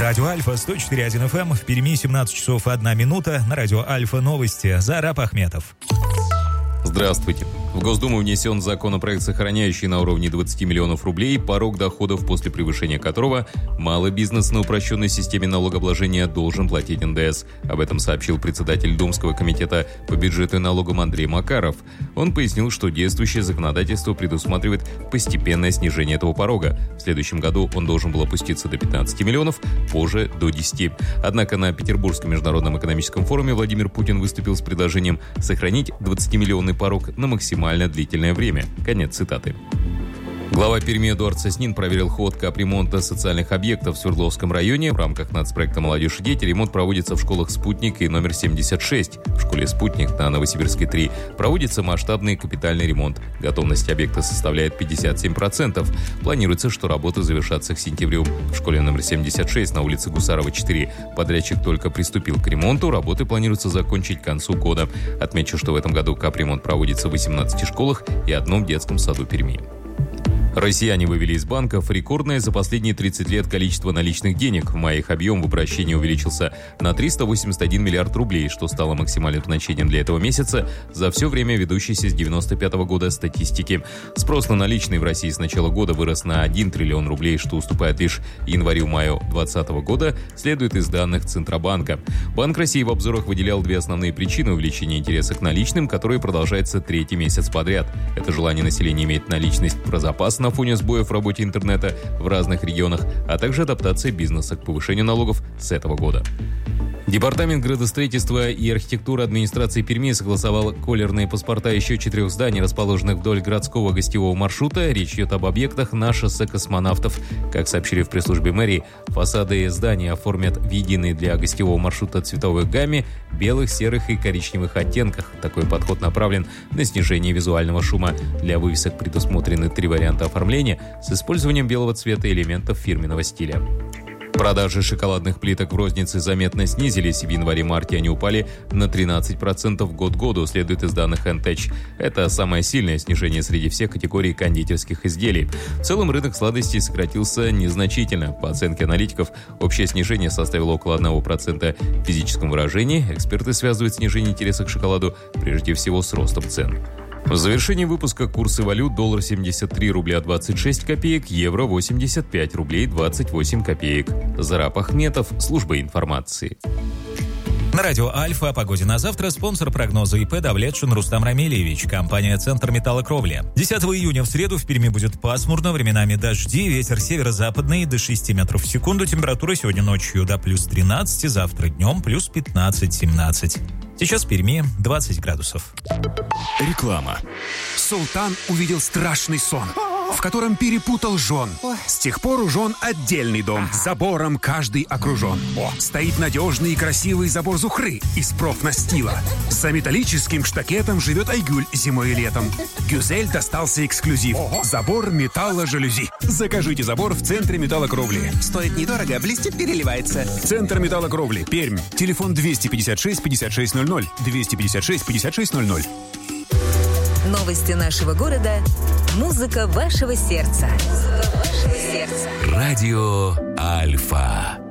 Радио Альфа 104.1 FM. В Перми 17 часов 1 минута. На Радио Альфа новости. Зараб Ахметов. Здравствуйте. В Госдуму внесен законопроект, сохраняющий на уровне 20 миллионов рублей порог доходов, после превышения которого малый бизнес на упрощенной системе налогообложения должен платить НДС. Об этом сообщил председатель Думского комитета по бюджету и налогам Андрей Макаров. Он пояснил, что действующее законодательство предусматривает постепенное снижение этого порога. В следующем году он должен был опуститься до 15 миллионов, позже до 10. Однако на Петербургском международном экономическом форуме Владимир Путин выступил с предложением сохранить 20-миллионный порог на максимально длительное время. Конец цитаты. Глава Перми Эдуард Соснин проверил ход капремонта социальных объектов в Свердловском районе. В рамках нацпроекта «Молодежь и дети» ремонт проводится в школах «Спутник» и номер 76. В школе «Спутник» на Новосибирской 3 проводится масштабный капитальный ремонт. Готовность объекта составляет 57%. Планируется, что работы завершатся к сентябрю. В школе номер 76 на улице Гусарова 4 подрядчик только приступил к ремонту. Работы планируется закончить к концу года. Отмечу, что в этом году капремонт проводится в 18 школах и одном детском саду Перми. Россияне вывели из банков рекордное за последние 30 лет количество наличных денег. В мае их объем в обращении увеличился на 381 миллиард рублей, что стало максимальным значением для этого месяца за все время ведущейся с 1995 года статистики. Спрос на наличные в России с начала года вырос на 1 триллион рублей, что уступает лишь январю-маю 2020 года, следует из данных Центробанка. Банк России в обзорах выделял две основные причины увеличения интереса к наличным, которые продолжаются третий месяц подряд. Это желание населения иметь наличность про запас на фоне сбоев в работе интернета в разных регионах, а также адаптация бизнеса к повышению налогов с этого года. Департамент градостроительства и архитектуры администрации Перми согласовал колерные паспорта еще 4 зданий, расположенных вдоль городского гостевого маршрута. Речь идет об объектах на шоссе Космонавтов. Как сообщили в пресс-службе мэрии, фасады зданий оформят в единой для гостевого маршрута цветовой гамме белых, серых и коричневых оттенках. Такой подход направлен на снижение визуального шума. Для вывесок предусмотрены 3 варианта оформления с использованием белого цвета и элементов фирменного стиля. Продажи шоколадных плиток в рознице заметно снизились. В январе-марте они упали на 13% год к году, следует из данных НТЭЧ. Это самое сильное снижение среди всех категорий кондитерских изделий. В целом рынок сладостей сократился незначительно. По оценке аналитиков, общее снижение составило около 1%. В физическом выражении эксперты связывают снижение интереса к шоколаду прежде всего с ростом цен. В завершении выпуска курсы валют: доллар 73 рубля 26 копеек, евро 85 рублей 28 копеек. Зараб Ахметов, служба информации. На Радио Альфа о погоде на завтра спонсор прогноза ИП Давлетшин Рустам Рамильевич, компания «Центр металлокровли». 10 июня в среду в Перми будет пасмурно, временами дожди, ветер северо-западный до 6 метров в секунду. Температура сегодня ночью до плюс 13, завтра днем плюс 15-17. Сейчас в Перми 20 градусов. Реклама. Султан увидел страшный сон, в котором перепутал жен. С тех пор у жен отдельный дом. Забором каждый окружен. Стоит надежный и красивый забор Зухры из профнастила. За металлическим штакетом живет Айгуль зимой и летом. Гюзель достался эксклюзив. Забор металло-жалюзи. Закажите забор в центре металлокровли. Стоит недорого, блестит, переливается. Центр металлокровли. Пермь. Телефон 256-5600. 256-5600. Новости нашего города. Музыка вашего сердца. Радио Альфа.